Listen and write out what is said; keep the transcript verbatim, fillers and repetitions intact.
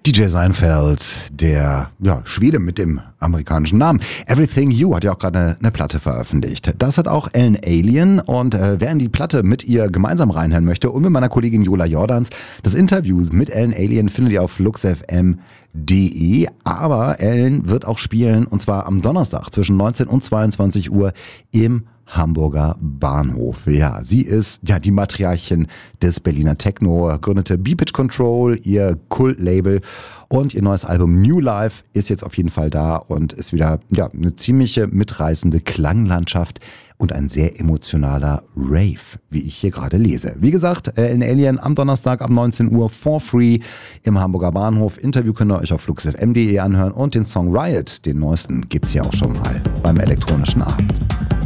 D J Seinfeld, der ja, Schwede mit dem amerikanischen Namen. Everything You hat ja auch gerade eine, eine Platte veröffentlicht. Das hat auch Ellen Allien und äh, wer in die Platte mit ihr gemeinsam reinhören möchte und mit meiner Kollegin Jola Jordans, das Interview mit Ellen Allien findet ihr auf luxfm punkt de, aber Ellen wird auch spielen und zwar am Donnerstag zwischen neunzehn und zweiundzwanzig Uhr im Hamburger Bahnhof. Ja, sie ist ja die Matriarchin des Berliner Techno, gründete B-Pitch Control, ihr Kult-Label, und ihr neues Album New Life ist jetzt auf jeden Fall da und ist wieder ja, eine ziemliche mitreißende Klanglandschaft und ein sehr emotionaler Rave, wie ich hier gerade lese. Wie gesagt, Ellen Allien am Donnerstag ab neunzehn Uhr for free im Hamburger Bahnhof. Interview könnt ihr euch auf luxfm punkt de anhören und den Song Riot, den neuesten, gibt's ja auch schon mal beim elektronischen Abend.